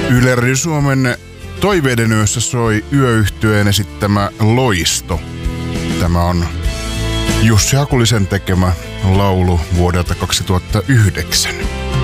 Yle Radio Suomen Toiveiden yössä soi Yöyhtyeen esittämä Loisto. Tämä on Jussi Hakulisen tekemä laulu vuodelta 2009.